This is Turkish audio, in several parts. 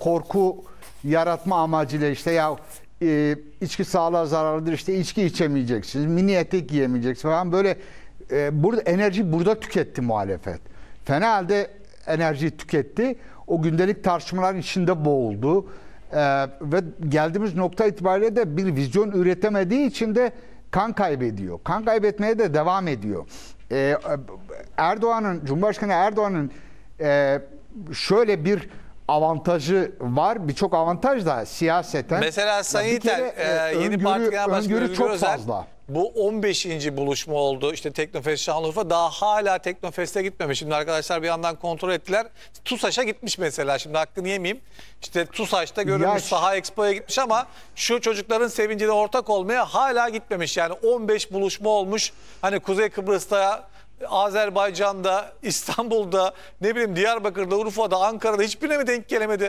korku yaratma amacıyla işte ya içki sağlığa zararlıdır, işte içki içemeyeceksiniz, mini etek giyemeyeceksiniz falan böyle burada enerji burada tüketti muhalefet. Fena halde enerji tüketti. O gündelik tartışmaların içinde boğuldu. Ve geldiğimiz nokta itibariyle de bir vizyon üretemediği için de kan kaybediyor. Kan kaybetmeye de devam ediyor. Cumhurbaşkanı Erdoğan'ın şöyle bir avantajı var. Birçok avantaj da siyaseten. Mesela Sayın İlter, yeni parti genel başkanı Özgür çok Özel, fazla. bu 15. buluşma oldu. İşte Teknofest Şanlıurfa daha hala Teknofest'e gitmemiş. Şimdi arkadaşlar bir yandan kontrol ettiler. TUSAŞ'a gitmiş mesela. Şimdi hakkını yemeyeyim. İşte TUSAŞ'ta görülmüş, Saha Expo'ya gitmiş ama şu çocukların sevincine ortak olmaya hala gitmemiş. Yani 15 buluşma olmuş. Hani Kuzey Kıbrıs'ta, Azerbaycan'da, İstanbul'da, ne bileyim Diyarbakır'da, Urfa'da, Ankara'da hiçbirine mi denk gelemedi?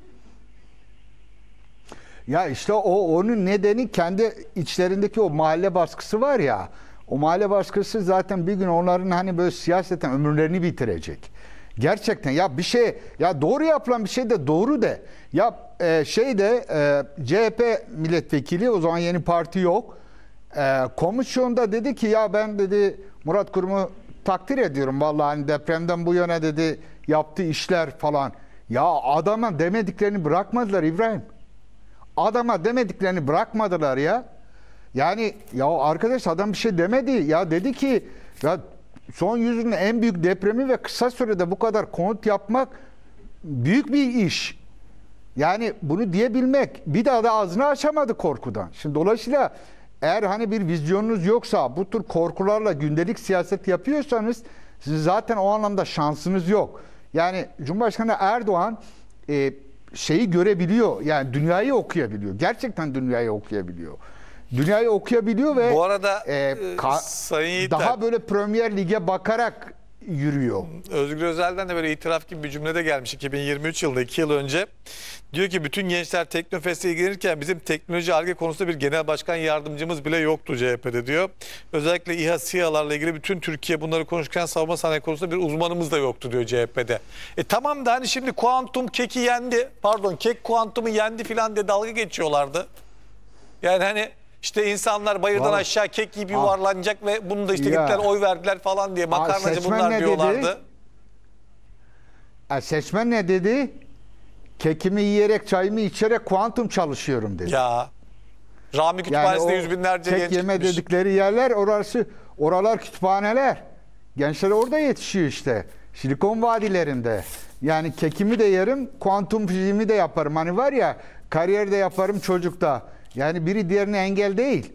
Ya işte onun nedeni kendi içlerindeki o mahalle baskısı var ya. O mahalle baskısı zaten bir gün onların hani böyle siyaseten ömürlerini bitirecek. Gerçekten ya bir şey ya doğru yapılan bir şey de doğru de. Ya CHP milletvekili o zaman yeni parti yok. Komisyonda dedi ki ya ben dedi Murat Kurum'u takdir ediyorum vallahi hani depremden bu yana dedi yaptığı işler falan. Ya adama demediklerini bırakmadılar İbrahim. Adama demediklerini bırakmadılar ya. Yani ya arkadaş adam bir şey demedi. Ya dedi ki ya son yüzyılın en büyük depremi ve kısa sürede bu kadar konut yapmak büyük bir iş. Yani bunu diyebilmek, bir daha da ağzını açamadı korkudan. Şimdi dolayısıyla eğer hani bir vizyonunuz yoksa, bu tür korkularla gündelik siyaset yapıyorsanız sizin zaten o anlamda şansınız yok. Yani Cumhurbaşkanı Erdoğan şeyi görebiliyor. Yani dünyayı okuyabiliyor. Gerçekten dünyayı okuyabiliyor. Dünyayı okuyabiliyor ve bu arada Sayın İlter, daha böyle Premier Lig'e bakarak yürüyor. Özgür Özel'den de böyle itiraf gibi bir cümlede gelmiş 2023 yılında 2 yıl önce. Diyor ki bütün gençler Teknofest'e ilgilenirken bizim teknoloji Ar-Ge konusunda bir genel başkan yardımcımız bile yoktu CHP'de diyor. Özellikle İHA, SİHA'larla ilgili bütün Türkiye bunları konuşurken savunma sanayi konusunda bir uzmanımız da yoktu diyor CHP'de. Tamam da hani şimdi kuantum keki yendi, pardon kek kuantumu yendi filan diye dalga geçiyorlardı. Yani hani İşte insanlar bayırdan aşağı kek gibi yuvarlanacak ve bunu da işte gittiler oy verdiler falan diye makarnacı bunlar diyorlardı. Seçmen ne dedi? Kekimi yiyerek çayımı içerek kuantum çalışıyorum dedi. Ya Rami Kütüphanesi'nde yani yüz binlerce kek genç yeme gitmiş. dedikleri yerler oralar kütüphaneler. Gençler orada yetişiyor işte. Silikon vadilerinde. Yani kekimi de yerim, kuantum fiziğimi de yaparım. Hani var ya kariyer de yaparım çocukta. Yani biri diğerine engel değil.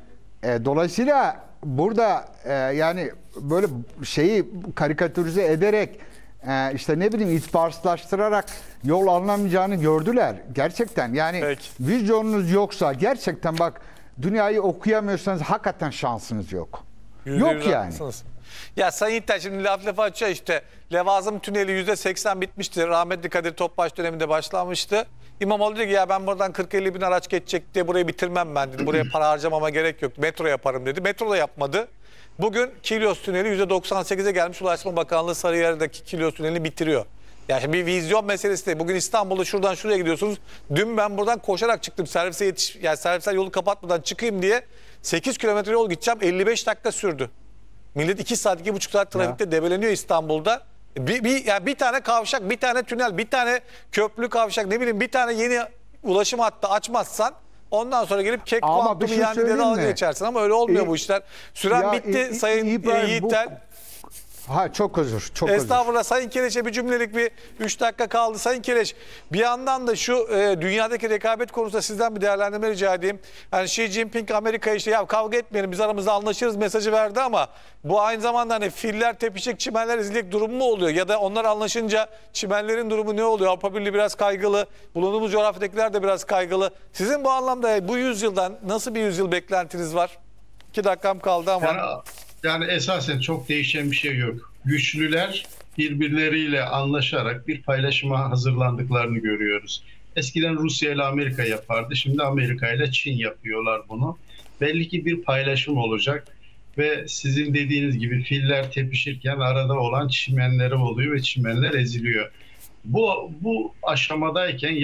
Dolayısıyla burada yani böyle şeyi karikatürize ederek işte ne bileyim itibarsızlaştırarak yol alınamayacağını gördüler. Gerçekten yani Peki. vizyonunuz yoksa gerçekten bak dünyayı okuyamıyorsanız hakikaten şansınız yok. Yok yani. Haklısınız. Ya Sayın İlter şimdi laf açıyor işte. Levazım Tüneli %80 bitmişti. Rahmetli Kadir Topbaş döneminde başlanmıştı. İmamoğlu dedi ki ya ben buradan 40-50 bin araç geçecek diye burayı bitirmem ben dedi. Buraya para harcamama gerek yok. Metro yaparım dedi. Metro da yapmadı. Bugün Kilyos Tüneli %98'e gelmiş. Ulaştırma Bakanlığı Sarıyer'deki Kilyos Tüneli'ni bitiriyor. Yani şimdi bir vizyon meselesi değil. Bugün İstanbul'da şuradan şuraya gidiyorsunuz. Dün ben buradan koşarak çıktım. Yani servisler yolu kapatmadan çıkayım diye 8 kilometre yol gideceğim. 55 dakika sürdü. Millet 2 saat, 2,5 saat trafikte debeleniyor İstanbul'da. Yani bir tane kavşak, bir tane tünel, bir tane köprülü kavşak, ne bileyim bir tane yeni ulaşım hattı açmazsan ondan sonra gelip kek kuantumu yendi diye dalga geçersin ama öyle olmuyor bu işler. Süren bitti Sayın Yiğiter. Çok özür. Estağfurullah Sayın Keleş'e bir cümlelik bir 3 dakika kaldı. Sayın Keleş bir yandan da şu dünyadaki rekabet konusunda sizden bir değerlendirme rica edeyim. Yani Xi Jinping Amerika'ya işte ya kavga etmeyelim biz aramızda anlaşırız mesajı verdi ama bu aynı zamanda hani filler tepişecek çimenler ezilecek durumu mu oluyor? Ya da onlar anlaşınca çimenlerin durumu ne oluyor? Avrupa Birliği biraz kaygılı. Bulunduğumuz coğrafyadakiler de biraz kaygılı. Sizin bu anlamda bu yüzyıldan nasıl bir yüzyıl beklentiniz var? 2 dakikam kaldı ama. Yani esasen çok değişen bir şey yok. Güçlüler birbirleriyle anlaşarak bir paylaşıma hazırlandıklarını görüyoruz. Eskiden Rusya ile Amerika yapardı. Şimdi Amerika ile Çin yapıyorlar bunu. Belli ki bir paylaşım olacak ve sizin dediğiniz gibi filler tepişirken arada olan çimenleri oluyor ve çimenler eziliyor. Bu aşamadayken